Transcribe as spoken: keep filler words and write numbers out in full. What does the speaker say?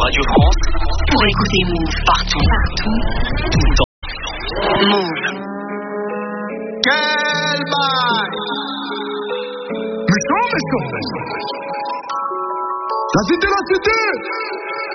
Radio France pour écouter Move partout, partout, tout le temps. Move. Quel bail! Méchant, méchant, méchant. La cité, la cité!